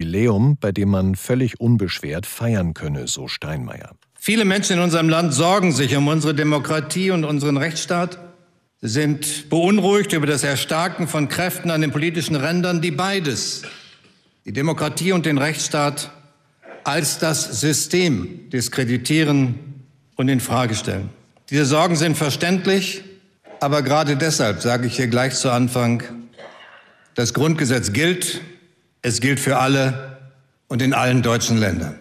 Jubiläum, bei dem man völlig unbeschwert feiern könne, so Steinmeier. Viele Menschen in unserem Land sorgen sich um unsere Demokratie und unseren Rechtsstaat. Sie sind beunruhigt über das Erstarken von Kräften an den politischen Rändern, die beides, die Demokratie und den Rechtsstaat, als das System diskreditieren und in Frage stellen. Diese Sorgen sind verständlich, aber gerade deshalb sage ich hier gleich zu Anfang, das Grundgesetz gilt, es gilt für alle und in allen deutschen Ländern.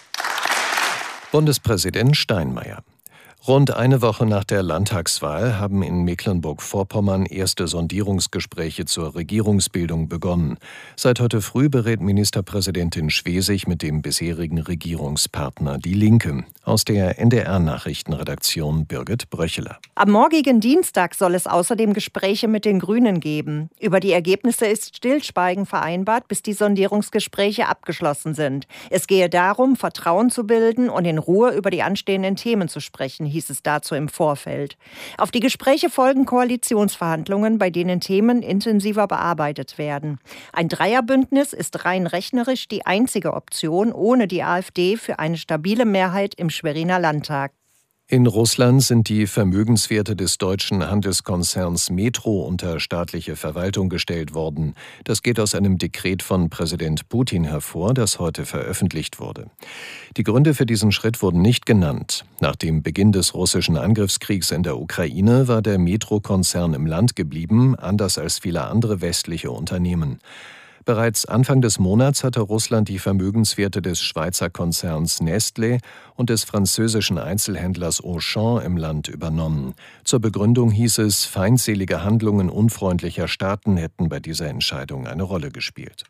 Bundespräsident Steinmeier. Rund eine Woche nach der Landtagswahl haben in Mecklenburg-Vorpommern erste Sondierungsgespräche zur Regierungsbildung begonnen. Seit heute früh berät Ministerpräsidentin Schwesig mit dem bisherigen Regierungspartner Die Linke. Aus der NDR-Nachrichtenredaktion Birgit Bröcheler. Am morgigen Dienstag soll es außerdem Gespräche mit den Grünen geben. Über die Ergebnisse ist Stillschweigen vereinbart, bis die Sondierungsgespräche abgeschlossen sind. Es gehe darum, Vertrauen zu bilden und in Ruhe über die anstehenden Themen zu sprechen, hieß es dazu im Vorfeld. Auf die Gespräche folgen Koalitionsverhandlungen, bei denen Themen intensiver bearbeitet werden. Ein Dreierbündnis ist rein rechnerisch die einzige Option ohne die AfD für eine stabile Mehrheit im Schweriner Landtag. In Russland sind die Vermögenswerte des deutschen Handelskonzerns Metro unter staatliche Verwaltung gestellt worden. Das geht aus einem Dekret von Präsident Putin hervor, das heute veröffentlicht wurde. Die Gründe für diesen Schritt wurden nicht genannt. Nach dem Beginn des russischen Angriffskriegs in der Ukraine war der Metro-Konzern im Land geblieben, anders als viele andere westliche Unternehmen. Bereits Anfang des Monats hatte Russland die Vermögenswerte des Schweizer Konzerns Nestlé und des französischen Einzelhändlers Auchan im Land übernommen. Zur Begründung hieß es, feindselige Handlungen unfreundlicher Staaten hätten bei dieser Entscheidung eine Rolle gespielt.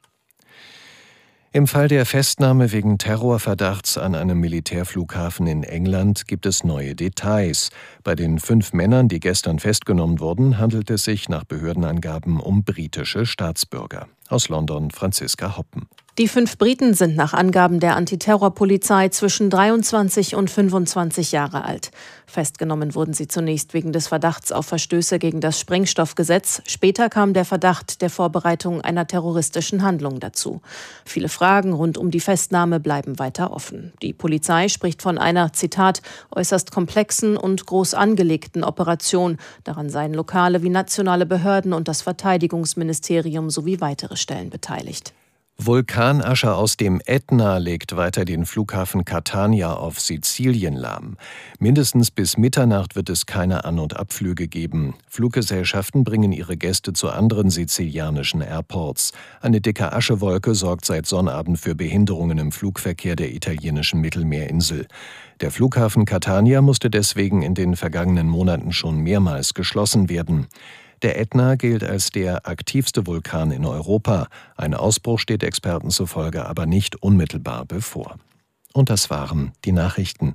Im Fall der Festnahme wegen Terrorverdachts an einem Militärflughafen in England gibt es neue Details. Bei den 5 Männern, die gestern festgenommen wurden, handelt es sich nach Behördenangaben um britische Staatsbürger. Aus London Franziska Hoppen. Die 5 Briten sind nach Angaben der Antiterrorpolizei zwischen 23 und 25 Jahre alt. Festgenommen wurden sie zunächst wegen des Verdachts auf Verstöße gegen das Sprengstoffgesetz. Später kam der Verdacht der Vorbereitung einer terroristischen Handlung dazu. Viele Fragen rund um die Festnahme bleiben weiter offen. Die Polizei spricht von einer, Zitat, äußerst komplexen und groß angelegten Operation. Daran seien lokale wie nationale Behörden und das Verteidigungsministerium sowie weitere Stellen beteiligt. Vulkanasche aus dem Ätna legt weiter den Flughafen Catania auf Sizilien lahm. Mindestens bis Mitternacht wird es keine An- und Abflüge geben. Fluggesellschaften bringen ihre Gäste zu anderen sizilianischen Airports. Eine dicke Aschewolke sorgt seit Sonnabend für Behinderungen im Flugverkehr der italienischen Mittelmeerinsel. Der Flughafen Catania musste deswegen in den vergangenen Monaten schon mehrmals geschlossen werden. Der Ätna gilt als der aktivste Vulkan in Europa. Ein Ausbruch steht Experten zufolge aber nicht unmittelbar bevor. Und das waren die Nachrichten.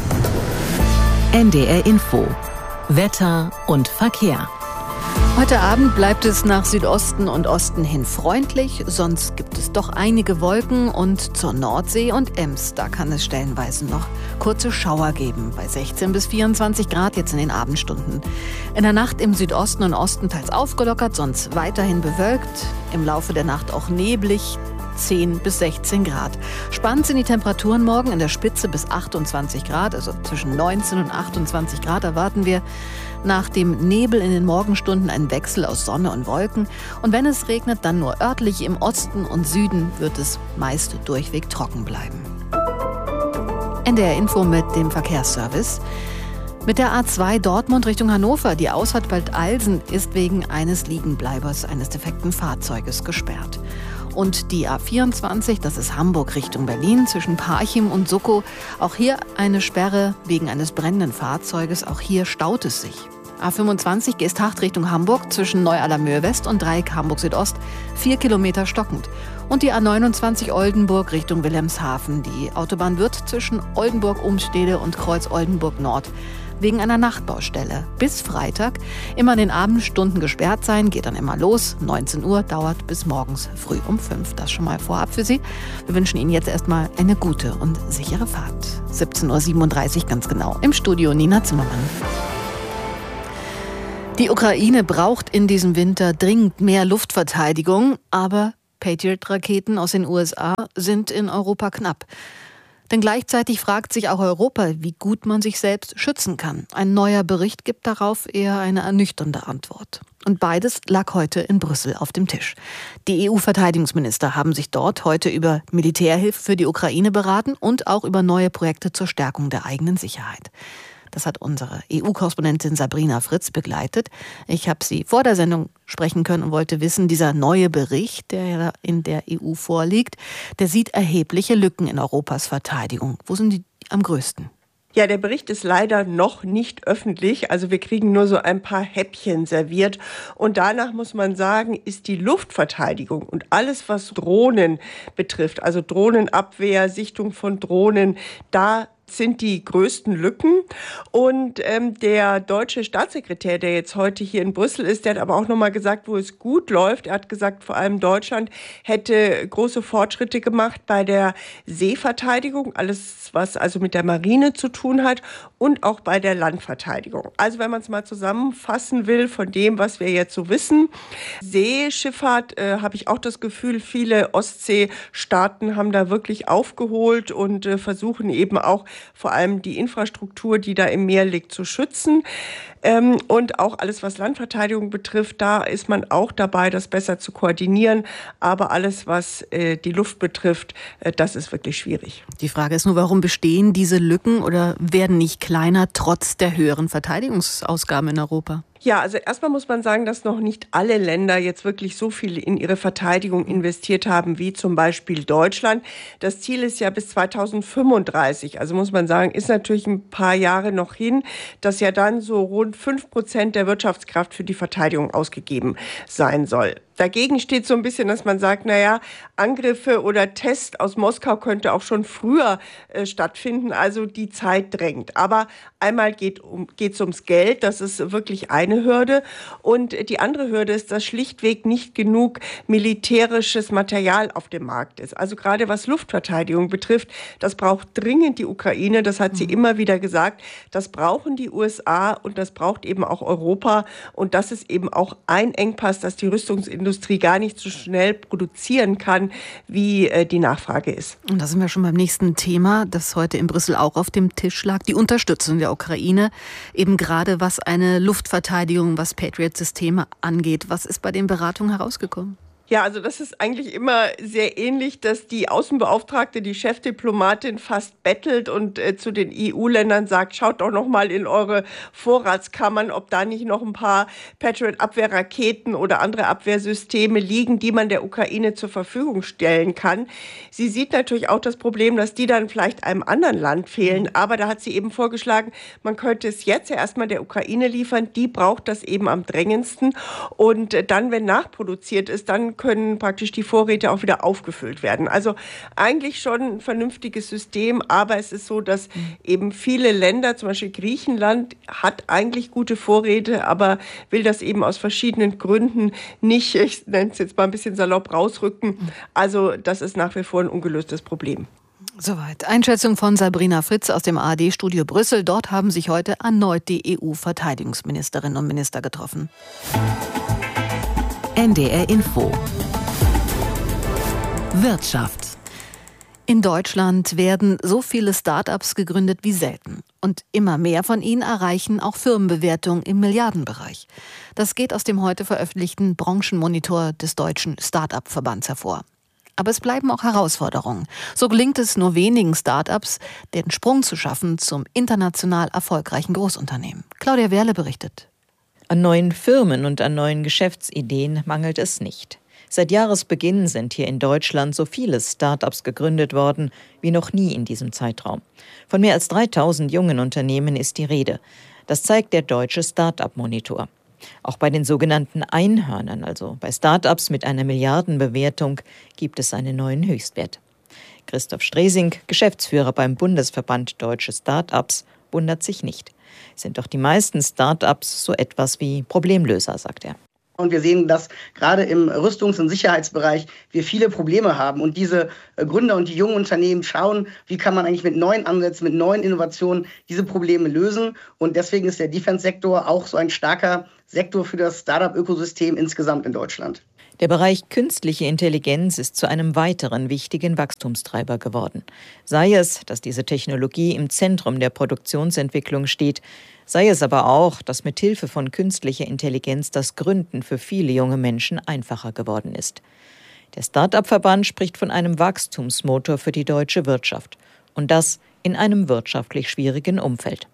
NDR Info. Wetter und Verkehr. Heute Abend bleibt es nach Südosten und Osten hin freundlich, sonst gibt es doch einige Wolken und zur Nordsee und Ems, da kann es stellenweise noch kurze Schauer geben, bei 16 bis 24 Grad jetzt in den Abendstunden. In der Nacht im Südosten und Osten teils aufgelockert, sonst weiterhin bewölkt, im Laufe der Nacht auch neblig, 10 bis 16 Grad. Spannend sind die Temperaturen morgen in der Spitze bis 28 Grad, also zwischen 19 und 28 Grad erwarten wir. Nach dem Nebel in den Morgenstunden ein Wechsel aus Sonne und Wolken. Und wenn es regnet, dann nur örtlich. Im Osten und Süden wird es meist durchweg trocken bleiben. NDR Info mit dem Verkehrsservice. Mit der A2 Dortmund Richtung Hannover, die Ausfahrt Bad-Alsen, ist wegen eines Liegenbleibers eines defekten Fahrzeuges gesperrt. Und die A24, das ist Hamburg Richtung Berlin, zwischen Parchim und Suckow. Auch hier eine Sperre wegen eines brennenden Fahrzeuges. Auch hier staut es sich. A25 Geesthacht Richtung Hamburg, zwischen Neu-Allermöhr West und Dreieck Hamburg Südost, 4 Kilometer stockend. Und die A29 Oldenburg Richtung Wilhelmshaven. Die Autobahn wird zwischen Oldenburg-Umstede und Kreuz-Oldenburg Nord wegen einer Nachtbaustelle bis Freitag immer in den Abendstunden gesperrt sein, geht dann immer los. 19 Uhr, dauert bis morgens früh um 5. Das schon mal vorab für Sie. Wir wünschen Ihnen jetzt erstmal eine gute und sichere Fahrt. 17:37 Uhr ganz genau. Im Studio Nina Zimmermann. Die Ukraine braucht in diesem Winter dringend mehr Luftverteidigung, aber Patriot-Raketen aus den USA sind in Europa knapp. Denn gleichzeitig fragt sich auch Europa, wie gut man sich selbst schützen kann. Ein neuer Bericht gibt darauf eher eine ernüchternde Antwort. Und beides lag heute in Brüssel auf dem Tisch. Die EU-Verteidigungsminister haben sich dort heute über Militärhilfe für die Ukraine beraten und auch über neue Projekte zur Stärkung der eigenen Sicherheit. Das hat unsere EU-Korrespondentin Sabrina Fritz begleitet. Ich habe sie vor der Sendung sprechen können und wollte wissen, dieser neue Bericht, der in der EU vorliegt, der sieht erhebliche Lücken in Europas Verteidigung. Wo sind die am größten? Ja, der Bericht ist leider noch nicht öffentlich. Also wir kriegen nur so ein paar Häppchen serviert. Und danach muss man sagen, ist die Luftverteidigung und alles, was Drohnen betrifft, also Drohnenabwehr, Sichtung von Drohnen, da sind die größten Lücken. Und der deutsche Staatssekretär, der jetzt heute hier in Brüssel ist, der hat aber auch nochmal gesagt, wo es gut läuft. Er hat gesagt, vor allem Deutschland hätte große Fortschritte gemacht bei der Seeverteidigung, alles was also mit der Marine zu tun hat, und auch bei der Landverteidigung. Also wenn man es mal zusammenfassen will von dem, was wir jetzt so wissen, Seeschifffahrt, habe ich auch das Gefühl, viele Ostseestaaten haben da wirklich aufgeholt und versuchen eben auch vor allem die Infrastruktur, die da im Meer liegt, zu schützen. Und auch alles, was Landverteidigung betrifft, da ist man auch dabei, das besser zu koordinieren. Aber alles, was die Luft betrifft, das ist wirklich schwierig. Die Frage ist nur, warum bestehen diese Lücken oder werden nicht kleiner trotz der höheren Verteidigungsausgaben in Europa? Ja, also erstmal muss man sagen, dass noch nicht alle Länder jetzt wirklich so viel in ihre Verteidigung investiert haben, wie zum Beispiel Deutschland. Das Ziel ist ja bis 2035. Also muss man sagen, ist natürlich ein paar Jahre noch hin, dass ja dann so rund 5% der Wirtschaftskraft für die Verteidigung ausgegeben sein soll. Dagegen steht so ein bisschen, dass man sagt, naja, Angriffe oder Test aus Moskau könnte auch schon früher stattfinden, also die Zeit drängt. Aber einmal geht's ums Geld, das ist wirklich eine Hürde. Und die andere Hürde ist, dass schlichtweg nicht genug militärisches Material auf dem Markt ist. Also gerade was Luftverteidigung betrifft, das braucht dringend die Ukraine, das hat sie immer wieder gesagt. Das brauchen die USA und das braucht eben auch Europa. Und das ist eben auch ein Engpass, dass die Rüstungsindustrie gar nicht so schnell produzieren kann, wie die Nachfrage ist. Und da sind wir schon beim nächsten Thema, das heute in Brüssel auch auf dem Tisch lag. Die Unterstützung der Ukraine, eben gerade was eine Luftverteidigung, was Patriot-Systeme angeht. Was ist bei den Beratungen herausgekommen? Ja, also das ist eigentlich immer sehr ähnlich, dass die Außenbeauftragte, die Chefdiplomatin fast bettelt und zu den EU-Ländern sagt, schaut doch noch mal in eure Vorratskammern, ob da nicht noch ein paar Patriot-Abwehrraketen oder andere Abwehrsysteme liegen, die man der Ukraine zur Verfügung stellen kann. Sie sieht natürlich auch das Problem, dass die dann vielleicht einem anderen Land fehlen, aber da hat sie eben vorgeschlagen, man könnte es jetzt ja erstmal der Ukraine liefern, die braucht das eben am drängendsten und dann, wenn nachproduziert ist, dann können praktisch die Vorräte auch wieder aufgefüllt werden. Also eigentlich schon ein vernünftiges System, aber es ist so, dass eben viele Länder, zum Beispiel Griechenland, hat eigentlich gute Vorräte, aber will das eben aus verschiedenen Gründen nicht, ich nenne es jetzt mal ein bisschen salopp, rausrücken. Also das ist nach wie vor ein ungelöstes Problem. Soweit. Einschätzung von Sabrina Fritz aus dem ARD-Studio Brüssel. Dort haben sich heute erneut die EU-Verteidigungsministerinnen und Minister getroffen. NDR Info. Wirtschaft. In Deutschland werden so viele Start-ups gegründet wie selten. Und immer mehr von ihnen erreichen auch Firmenbewertungen im Milliardenbereich. Das geht aus dem heute veröffentlichten Branchenmonitor des Deutschen Start-up-Verbands hervor. Aber es bleiben auch Herausforderungen. So gelingt es nur wenigen Start-ups, den Sprung zu schaffen zum international erfolgreichen Großunternehmen. Claudia Werle berichtet. An neuen Firmen und an neuen Geschäftsideen mangelt es nicht. Seit Jahresbeginn sind hier in Deutschland so viele Start-ups gegründet worden wie noch nie in diesem Zeitraum. Von mehr als 3000 jungen Unternehmen ist die Rede. Das zeigt der deutsche Start-up-Monitor. Auch bei den sogenannten Einhörnern, also bei Start-ups mit einer Milliardenbewertung, gibt es einen neuen Höchstwert. Christoph Stresing, Geschäftsführer beim Bundesverband Deutsche Start-ups, wundert sich nicht. Sind doch die meisten Start-ups so etwas wie Problemlöser, sagt er. Und wir sehen, dass gerade im Rüstungs- und Sicherheitsbereich wir viele Probleme haben. Und diese Gründer und die jungen Unternehmen schauen, wie kann man eigentlich mit neuen Ansätzen, mit neuen Innovationen diese Probleme lösen. Und deswegen ist der Defense-Sektor auch so ein starker Sektor für das Start-up-Ökosystem insgesamt in Deutschland. Der Bereich künstliche Intelligenz ist zu einem weiteren wichtigen Wachstumstreiber geworden. Sei es, dass diese Technologie im Zentrum der Produktionsentwicklung steht, sei es aber auch, dass mit Hilfe von künstlicher Intelligenz das Gründen für viele junge Menschen einfacher geworden ist. Der Start-up-Verband spricht von einem Wachstumsmotor für die deutsche Wirtschaft. Und das in einem wirtschaftlich schwierigen Umfeld.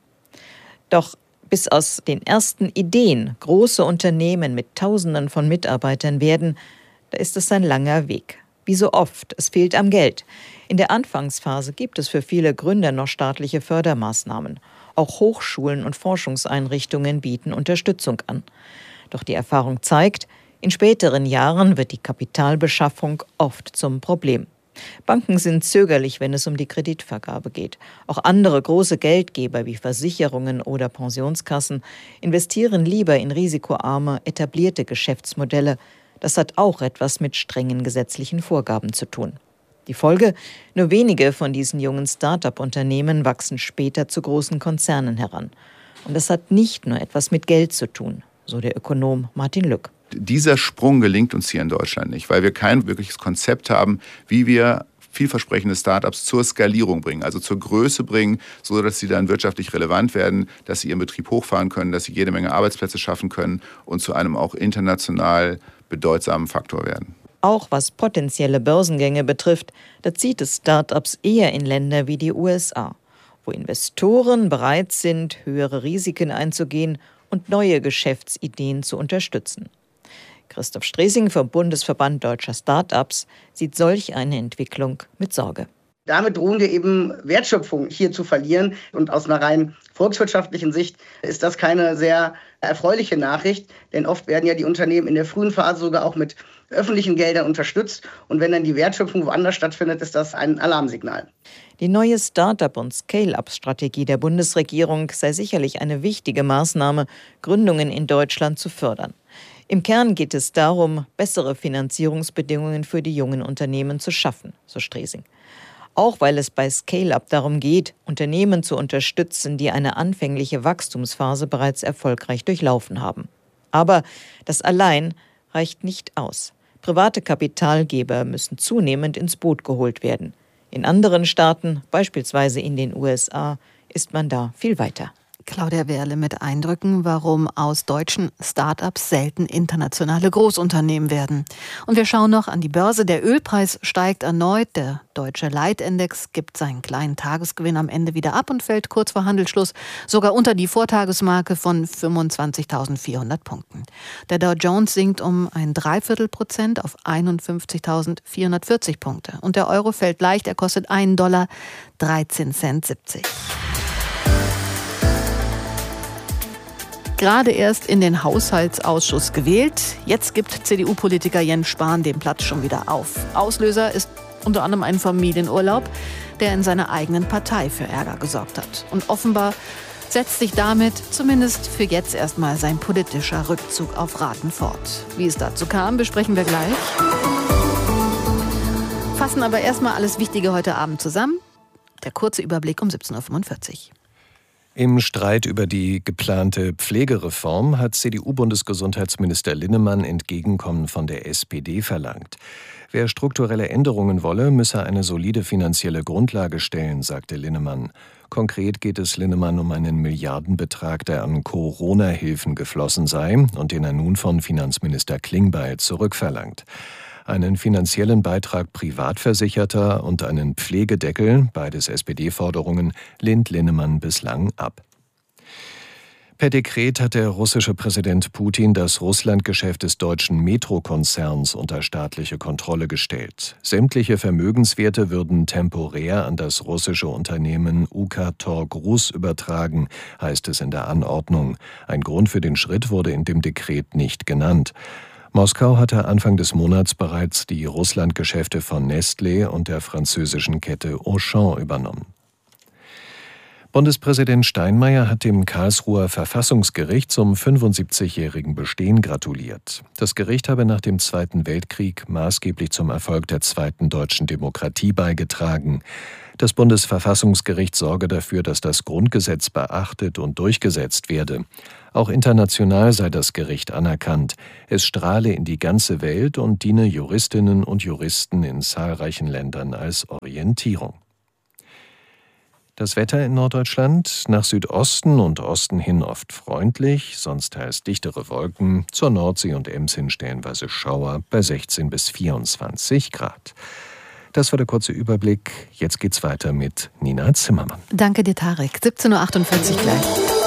Doch bis aus den ersten Ideen große Unternehmen mit Tausenden von Mitarbeitern werden, da ist es ein langer Weg. Wie so oft, es fehlt am Geld. In der Anfangsphase gibt es für viele Gründer noch staatliche Fördermaßnahmen. Auch Hochschulen und Forschungseinrichtungen bieten Unterstützung an. Doch die Erfahrung zeigt, in späteren Jahren wird die Kapitalbeschaffung oft zum Problem. Banken sind zögerlich, wenn es um die Kreditvergabe geht. Auch andere große Geldgeber wie Versicherungen oder Pensionskassen investieren lieber in risikoarme, etablierte Geschäftsmodelle. Das hat auch etwas mit strengen gesetzlichen Vorgaben zu tun. Die Folge? Nur wenige von diesen jungen Start-up-Unternehmen wachsen später zu großen Konzernen heran. Und das hat nicht nur etwas mit Geld zu tun, so der Ökonom Martin Lück. Dieser Sprung gelingt uns hier in Deutschland nicht, weil wir kein wirkliches Konzept haben, wie wir vielversprechende Startups zur Skalierung bringen, also zur Größe bringen, so dass sie dann wirtschaftlich relevant werden, dass sie ihren Betrieb hochfahren können, dass sie jede Menge Arbeitsplätze schaffen können und zu einem auch international bedeutsamen Faktor werden. Auch was potenzielle Börsengänge betrifft, da zieht es Startups eher in Länder wie die USA, wo Investoren bereit sind, höhere Risiken einzugehen und neue Geschäftsideen zu unterstützen. Christoph Stresing vom Bundesverband Deutscher Start-ups sieht solch eine Entwicklung mit Sorge. Damit drohen wir eben Wertschöpfung hier zu verlieren. Und aus einer rein volkswirtschaftlichen Sicht ist das keine sehr erfreuliche Nachricht. Denn oft werden ja die Unternehmen in der frühen Phase sogar auch mit öffentlichen Geldern unterstützt. Und wenn dann die Wertschöpfung woanders stattfindet, ist das ein Alarmsignal. Die neue Start-up- und Scale-up-Strategie der Bundesregierung sei sicherlich eine wichtige Maßnahme, Gründungen in Deutschland zu fördern. Im Kern geht es darum, bessere Finanzierungsbedingungen für die jungen Unternehmen zu schaffen, so Stresing. Auch weil es bei Scale-up darum geht, Unternehmen zu unterstützen, die eine anfängliche Wachstumsphase bereits erfolgreich durchlaufen haben. Aber das allein reicht nicht aus. Private Kapitalgeber müssen zunehmend ins Boot geholt werden. In anderen Staaten, beispielsweise in den USA, ist man da viel weiter. Claudia Wehrle mit Eindrücken, warum aus deutschen Start-ups selten internationale Großunternehmen werden. Und wir schauen noch an die Börse. Der Ölpreis steigt erneut. Der deutsche Leitindex gibt seinen kleinen Tagesgewinn am Ende wieder ab und fällt kurz vor Handelsschluss sogar unter die Vortagesmarke von 25.400 Punkten. Der Dow Jones sinkt um 0,75% auf 51.440 Punkte. Und der Euro fällt leicht, er kostet $1,13,70. Gerade erst in den Haushaltsausschuss gewählt. Jetzt gibt CDU-Politiker Jens Spahn den Platz schon wieder auf. Auslöser ist unter anderem ein Familienurlaub, der in seiner eigenen Partei für Ärger gesorgt hat. Und offenbar setzt sich damit zumindest für jetzt erstmal sein politischer Rückzug auf Raten fort. Wie es dazu kam, besprechen wir gleich. Fassen aber erstmal alles Wichtige heute Abend zusammen. Der kurze Überblick um 17.45 Uhr. Im Streit über die geplante Pflegereform hat CDU-Bundesgesundheitsminister Linnemann Entgegenkommen von der SPD verlangt. Wer strukturelle Änderungen wolle, müsse eine solide finanzielle Grundlage stellen, sagte Linnemann. Konkret geht es Linnemann um einen Milliardenbetrag, der an Corona-Hilfen geflossen sei und den er nun von Finanzminister Klingbeil zurückverlangt. Einen finanziellen Beitrag Privatversicherter und einen Pflegedeckel, beides SPD-Forderungen, lehnt Linnemann bislang ab. Per Dekret hat der russische Präsident Putin das Russlandgeschäft des deutschen Metro-Konzerns unter staatliche Kontrolle gestellt. Sämtliche Vermögenswerte würden temporär an das russische Unternehmen Ukrtorg Rus übertragen, heißt es in der Anordnung. Ein Grund für den Schritt wurde in dem Dekret nicht genannt. Moskau hatte Anfang des Monats bereits die Russlandgeschäfte von Nestlé und der französischen Kette Auchan übernommen. Bundespräsident Steinmeier hat dem Karlsruher Verfassungsgericht zum 75-jährigen Bestehen gratuliert. Das Gericht habe nach dem Zweiten Weltkrieg maßgeblich zum Erfolg der zweiten deutschen Demokratie beigetragen. Das Bundesverfassungsgericht sorge dafür, dass das Grundgesetz beachtet und durchgesetzt werde. Auch international sei das Gericht anerkannt. Es strahle in die ganze Welt und diene Juristinnen und Juristen in zahlreichen Ländern als Orientierung. Das Wetter in Norddeutschland: nach Südosten und Osten hin oft freundlich, sonst teils dichtere Wolken, zur Nordsee und Ems hin stellenweise Schauer bei 16 bis 24 Grad. Das war der kurze Überblick. Jetzt geht's weiter mit Nina Zimmermann. Danke dir, Tarek. 17.48 Uhr gleich.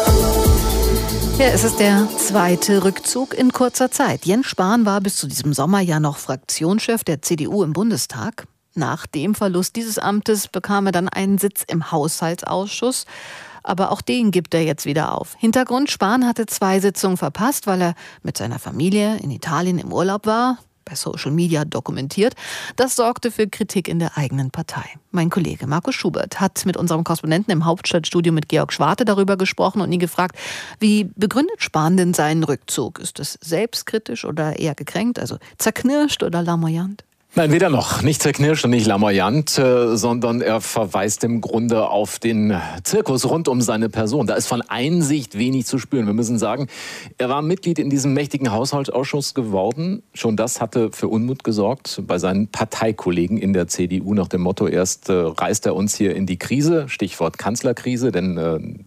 Ja, es ist der zweite Rückzug in kurzer Zeit. Jens Spahn war bis zu diesem Sommer ja noch Fraktionschef der CDU im Bundestag. Nach dem Verlust dieses Amtes bekam er dann einen Sitz im Haushaltsausschuss. Aber auch den gibt er jetzt wieder auf. Hintergrund: Spahn hatte 2 Sitzungen verpasst, weil er mit seiner Familie in Italien im Urlaub war. Bei Social Media dokumentiert. Das sorgte für Kritik in der eigenen Partei. Mein Kollege Markus Schubert hat mit unserem Korrespondenten im Hauptstadtstudio mit Georg Schwarte darüber gesprochen und ihn gefragt, wie begründet Spahn denn seinen Rückzug? Ist es selbstkritisch oder eher gekränkt, also zerknirscht oder larmoyant? Nein, weder noch. Nicht zerknirscht und nicht larmoyant, sondern er verweist im Grunde auf den Zirkus rund um seine Person. Da ist von Einsicht wenig zu spüren. Wir müssen sagen, er war Mitglied in diesem mächtigen Haushaltsausschuss geworden. Schon das hatte für Unmut gesorgt bei seinen Parteikollegen in der CDU nach dem Motto: erst reißt er uns hier in die Krise, Stichwort Kanzlerkrise, denn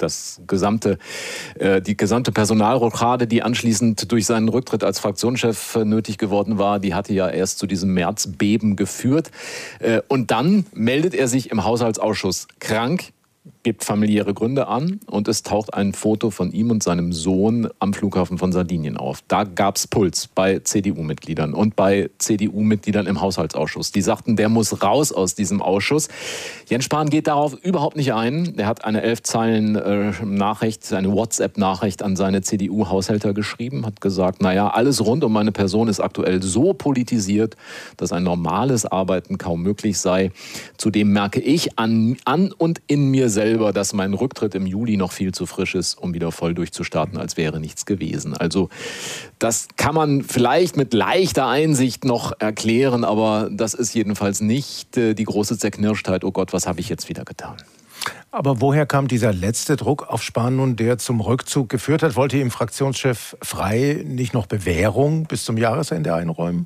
die gesamte Personalrochade, die anschließend durch seinen Rücktritt als Fraktionschef nötig geworden war, die hatte ja erst zu diesem Märzbeben geführt. Und dann meldet er sich im Haushaltsausschuss krank, gibt familiäre Gründe an und es taucht ein Foto von ihm und seinem Sohn am Flughafen von Sardinien auf. Da gab es Puls bei CDU-Mitgliedern und bei CDU-Mitgliedern im Haushaltsausschuss. Die sagten, der muss raus aus diesem Ausschuss. Jens Spahn geht darauf überhaupt nicht ein. Er hat eine 11 Zeilen Nachricht, eine WhatsApp-Nachricht an seine CDU-Haushälter geschrieben, hat gesagt, naja, alles rund um meine Person ist aktuell so politisiert, dass ein normales Arbeiten kaum möglich sei. Zudem merke ich an und in mir selber, dass mein Rücktritt im Juli noch viel zu frisch ist, um wieder voll durchzustarten, als wäre nichts gewesen. Also das kann man vielleicht mit leichter Einsicht noch erklären, aber das ist jedenfalls nicht die große Zerknirschtheit, oh Gott, was habe ich jetzt wieder getan? Aber woher kam dieser letzte Druck auf Spahn nun, der zum Rückzug geführt hat? Wollte ihm Fraktionschef Frey nicht noch Bewährung bis zum Jahresende einräumen?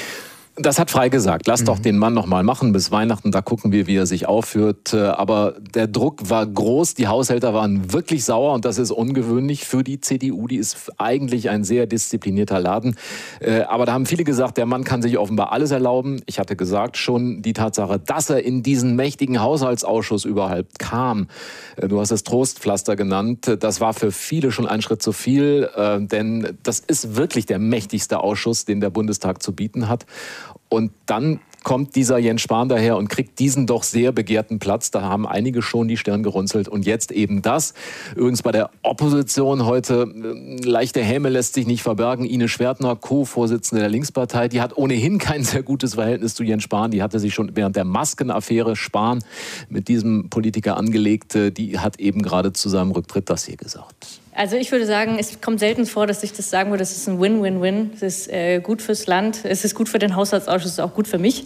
Das hat Frey gesagt. Lass doch den Mann noch mal machen bis Weihnachten. Da gucken wir, wie er sich aufführt. Aber der Druck war groß. Die Haushälter waren wirklich sauer. Und das ist ungewöhnlich für die CDU. Die ist eigentlich ein sehr disziplinierter Laden. Aber da haben viele gesagt, der Mann kann sich offenbar alles erlauben. Ich hatte gesagt, schon die Tatsache, dass er in diesen mächtigen Haushaltsausschuss überhaupt kam. Du hast es Trostpflaster genannt. Das war für viele schon ein Schritt zu viel. Denn das ist wirklich der mächtigste Ausschuss, den der Bundestag zu bieten hat. Und dann kommt dieser Jens Spahn daher und kriegt diesen doch sehr begehrten Platz. Da haben einige schon die Stirn gerunzelt. Und jetzt eben das. Übrigens bei der Opposition heute, leichte Häme lässt sich nicht verbergen. Ines Schwertner, Co-Vorsitzende der Linkspartei, die hat ohnehin kein sehr gutes Verhältnis zu Jens Spahn. Die hatte sich schon während der Maskenaffäre Spahn mit diesem Politiker angelegt. Die hat eben gerade zu seinem Rücktritt das hier gesagt. Also ich würde sagen, es kommt selten vor, dass ich das sagen würde, es ist ein Win-Win-Win. Es ist gut fürs Land, es ist gut für den Haushaltsausschuss, es ist auch gut für mich.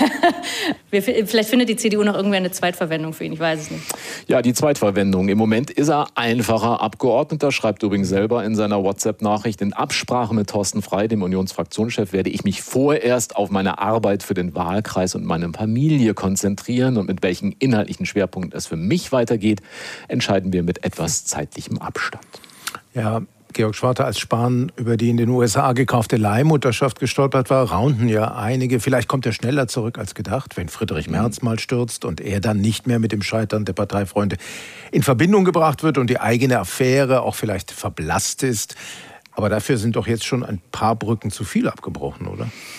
Vielleicht findet die CDU noch irgendwie eine Zweitverwendung für ihn, ich weiß es nicht. Ja, die Zweitverwendung. Im Moment ist er einfacher Abgeordneter, schreibt übrigens selber in seiner WhatsApp-Nachricht. In Absprache mit Thorsten Frey, dem Unionsfraktionschef, werde ich mich vorerst auf meine Arbeit für den Wahlkreis und meine Familie konzentrieren. Und mit welchen inhaltlichen Schwerpunkten es für mich weitergeht, entscheiden wir mit etwas zeitlichem Abstand. Ja, Georg Schwarte, als Spahn über die in den USA gekaufte Leihmutterschaft gestolpert war, raunten ja einige. Vielleicht kommt er schneller zurück als gedacht, wenn Friedrich Merz mal stürzt und er dann nicht mehr mit dem Scheitern der Parteifreunde in Verbindung gebracht wird und die eigene Affäre auch vielleicht verblasst ist. Aber dafür sind doch jetzt schon ein paar Brücken zu viel abgebrochen, oder?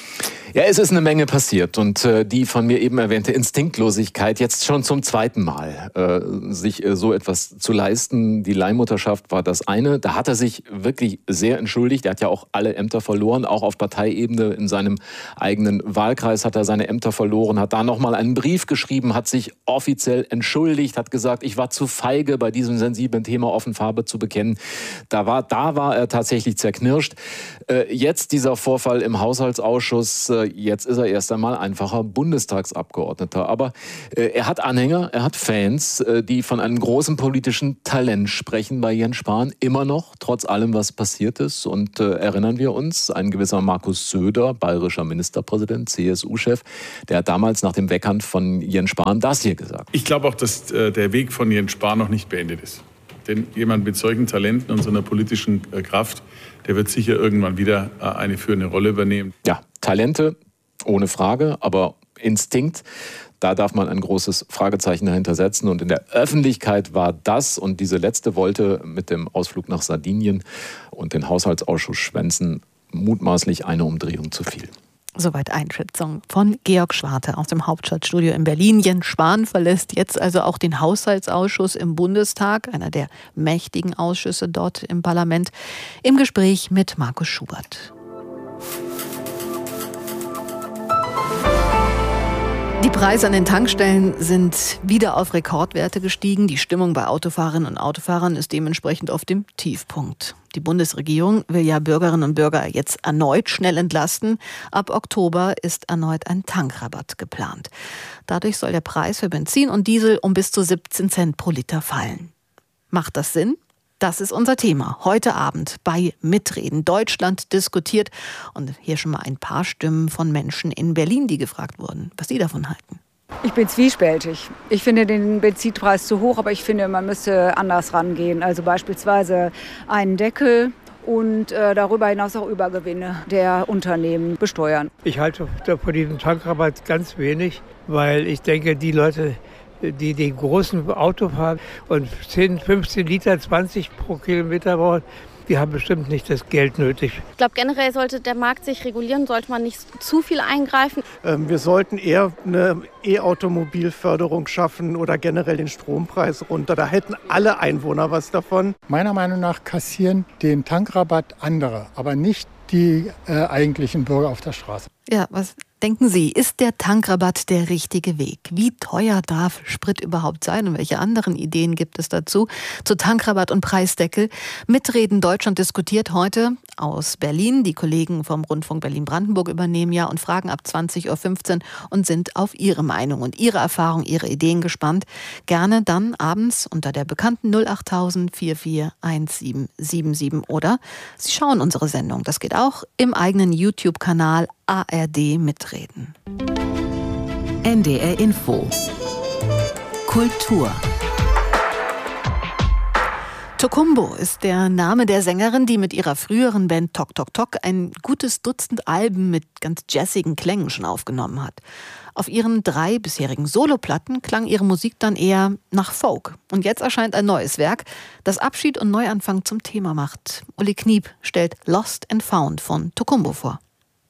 Ja, es ist eine Menge passiert und die von mir eben erwähnte Instinktlosigkeit jetzt schon zum zweiten Mal, sich so etwas zu leisten. Die Leihmutterschaft war das eine. Da hat er sich wirklich sehr entschuldigt. Er hat ja auch alle Ämter verloren, auch auf Parteiebene. In seinem eigenen Wahlkreis hat er seine Ämter verloren, hat da nochmal einen Brief geschrieben, hat sich offiziell entschuldigt, hat gesagt, ich war zu feige, bei diesem sensiblen Thema offen Farbe zu bekennen. Da war er tatsächlich zerknirscht. Jetzt dieser Vorfall im Haushaltsausschuss, jetzt ist er erst einmal einfacher Bundestagsabgeordneter. Aber er hat Anhänger, er hat Fans, die von einem großen politischen Talent sprechen bei Jens Spahn. Immer noch, trotz allem, was passiert ist. Und erinnern wir uns, ein gewisser Markus Söder, bayerischer Ministerpräsident, CSU-Chef, der hat damals nach dem Weggang von Jens Spahn das hier gesagt. Ich glaube auch, dass der Weg von Jens Spahn noch nicht beendet ist. Denn jemand mit solchen Talenten und so einer politischen Kraft, der wird sicher irgendwann wieder eine führende Rolle übernehmen. Ja, Talente, ohne Frage, aber Instinkt, da darf man ein großes Fragezeichen dahinter setzen. Und in der Öffentlichkeit war das und diese letzte Wolte mit dem Ausflug nach Sardinien und den Haushaltsausschuss schwänzen mutmaßlich eine Umdrehung zu viel. Soweit Einschätzung von Georg Schwarte aus dem Hauptstadtstudio in Berlin. Jens Spahn verlässt jetzt also auch den Haushaltsausschuss im Bundestag, einer der mächtigen Ausschüsse dort im Parlament, im Gespräch mit Markus Schubert. Die Preise an den Tankstellen sind wieder auf Rekordwerte gestiegen. Die Stimmung bei Autofahrerinnen und Autofahrern ist dementsprechend auf dem Tiefpunkt. Die Bundesregierung will ja Bürgerinnen und Bürger jetzt erneut schnell entlasten. Ab Oktober ist erneut ein Tankrabatt geplant. Dadurch soll der Preis für Benzin und Diesel um bis zu 17 Cent pro Liter fallen. Macht das Sinn? Das ist unser Thema heute Abend bei Mitreden. Deutschland diskutiert. Und hier schon mal ein paar Stimmen von Menschen in Berlin, die gefragt wurden, was sie davon halten. Ich bin zwiespältig. Ich finde den Benzinpreis zu hoch, aber ich finde, man müsste anders rangehen. Also beispielsweise einen Deckel und darüber hinaus auch Übergewinne der Unternehmen besteuern. Ich halte von diesem Tankrabatt ganz wenig, weil ich denke, die Leute, die den großen Auto fahren und 10, 15 Liter, 20 pro Kilometer brauchen, die haben bestimmt nicht das Geld nötig. Ich glaube, generell sollte der Markt sich regulieren, sollte man nicht zu viel eingreifen. Wir sollten eher eine E-Automobilförderung schaffen oder generell den Strompreis runter. Da hätten alle Einwohner was davon. Meiner Meinung nach kassieren den Tankrabatt andere, aber nicht die eigentlichen Bürger auf der Straße. Ja, was denken Sie, ist der Tankrabatt der richtige Weg? Wie teuer darf Sprit überhaupt sein und welche anderen Ideen gibt es dazu? Zu Tankrabatt und Preisdeckel. Mitreden Deutschland diskutiert heute aus Berlin. Die Kollegen vom Rundfunk Berlin-Brandenburg übernehmen ja und fragen ab 20.15 Uhr und sind auf Ihre Meinung und Ihre Erfahrung, Ihre Ideen gespannt. Gerne dann abends unter der bekannten 08000 441777 oder Sie schauen unsere Sendung. Das geht auch im eigenen YouTube-Kanal ARD Mitreden. NDR Info. Kultur. Tokumbo ist der Name der Sängerin, die mit ihrer früheren Band Tok Tok Tok ein gutes Dutzend Alben mit ganz jazzigen Klängen schon aufgenommen hat. Auf ihren 3 bisherigen Soloplatten klang ihre Musik dann eher nach Folk. Und jetzt erscheint ein neues Werk, das Abschied und Neuanfang zum Thema macht. Uli Kniep stellt Lost and Found von Tokumbo vor.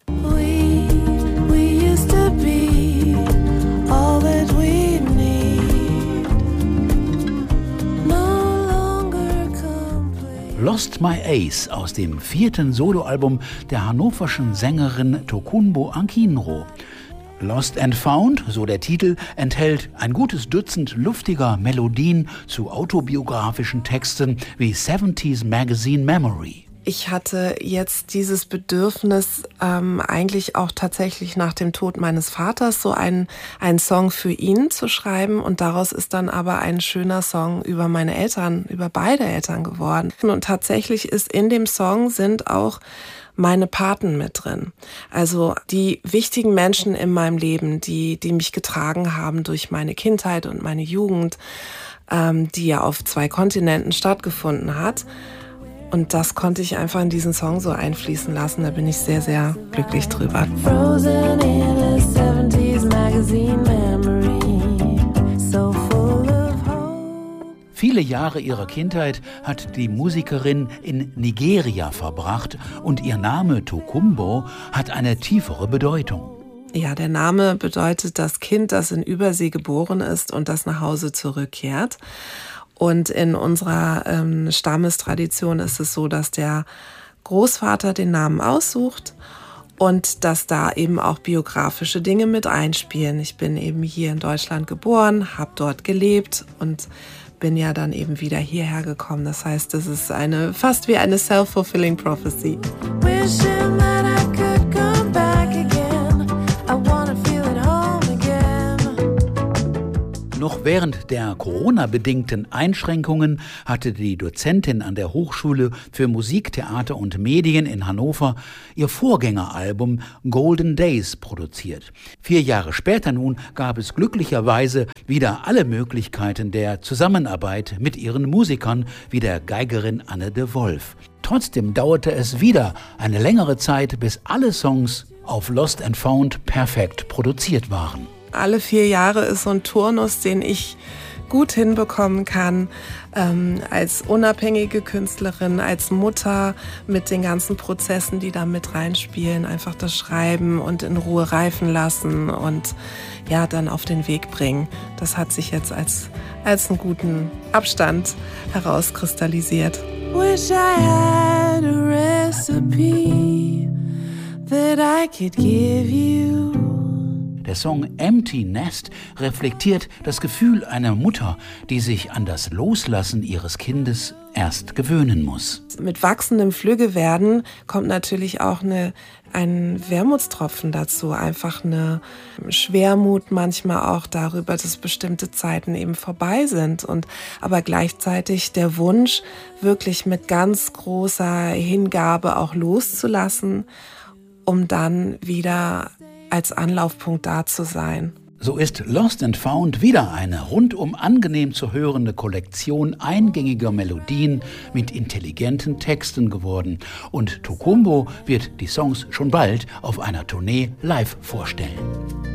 Lost My Ace aus dem 4. Soloalbum der hannoverschen Sängerin Tokumbo Akinro. Lost and Found, so der Titel, enthält ein gutes Dutzend luftiger Melodien zu autobiografischen Texten wie 70s Magazine Memory. Ich hatte jetzt dieses Bedürfnis, eigentlich auch tatsächlich nach dem Tod meines Vaters so einen Song für ihn zu schreiben. Und daraus ist dann aber ein schöner Song über meine Eltern, über beide Eltern geworden. Und tatsächlich ist in dem Song sind auch meine Paten mit drin. Also die wichtigen Menschen in meinem Leben, die mich getragen haben durch meine Kindheit und meine Jugend, die ja auf 2 Kontinenten stattgefunden hat. Und das konnte ich einfach in diesen Song so einfließen lassen. Da bin ich sehr, sehr glücklich drüber. Frozen in a 70s magazine memory, so full of hope. Viele Jahre ihrer Kindheit hat die Musikerin in Nigeria verbracht und ihr Name Tokumbo hat eine tiefere Bedeutung. Ja, der Name bedeutet das Kind, das in Übersee geboren ist und das nach Hause zurückkehrt. Und in unserer Stammestradition ist es so, dass der Großvater den Namen aussucht und dass da eben auch biografische Dinge mit einspielen. Ich bin eben hier in Deutschland geboren, habe dort gelebt und bin ja dann eben wieder hierher gekommen. Das heißt, es ist fast wie eine self-fulfilling prophecy. Noch während der Corona-bedingten Einschränkungen hatte die Dozentin an der Hochschule für Musik, Theater und Medien in Hannover ihr Vorgängeralbum Golden Days produziert. 4 Jahre später nun gab es glücklicherweise wieder alle Möglichkeiten der Zusammenarbeit mit ihren Musikern, wie der Geigerin Anne de Wolf. Trotzdem dauerte es wieder eine längere Zeit, bis alle Songs auf Lost and Found perfekt produziert waren. Alle 4 Jahre ist so ein Turnus, den ich gut hinbekommen kann, als unabhängige Künstlerin, als Mutter mit den ganzen Prozessen, die da mit reinspielen, einfach das Schreiben und in Ruhe reifen lassen und ja, dann auf den Weg bringen. Das hat sich jetzt als einen guten Abstand herauskristallisiert. Wish I had a recipe that I could give you. Der Song Empty Nest reflektiert das Gefühl einer Mutter, die sich an das Loslassen ihres Kindes erst gewöhnen muss. Mit wachsendem Flüggewerden kommt natürlich auch ein Wermutstropfen dazu, einfach eine Schwermut manchmal auch darüber, dass bestimmte Zeiten eben vorbei sind aber gleichzeitig der Wunsch, wirklich mit ganz großer Hingabe auch loszulassen, um dann wieder als Anlaufpunkt da zu sein. So ist Lost and Found wieder eine rundum angenehm zu hörende Kollektion eingängiger Melodien mit intelligenten Texten geworden. Und Tokumbo wird die Songs schon bald auf einer Tournee live vorstellen.